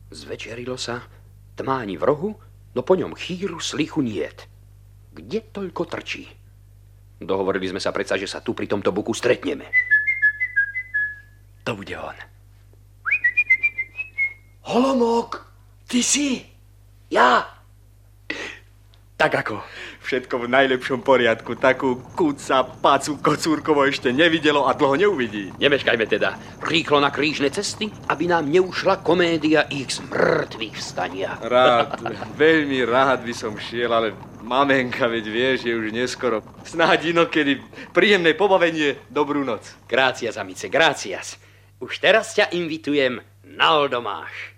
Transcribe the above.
Zvečerilo sa, tmáni v rohu, no po ňom chýru slichu niet. Kde toľko trčí? Dohovorili sme sa predsa, že sa tu pri tomto buku stretneme. To bude on. Holomok, ty si? Ja. Tak ako? Všetko v najlepšom poriadku. Takú kúca, pacu, kocúrkovo ešte nevidelo a dlho neuvidí. Nemeškajme teda. Rýchlo na krížne cesty, aby nám neušla komédia ich z mŕtvych vstania. Rád, veľmi rád by som šiel, ale mamenka, veď vieš, je už neskoro. Snáď inokedy príjemné pobavenie, dobrú noc. Gracias, amice, gracias. Už teraz ťa invitujem na oldomáš.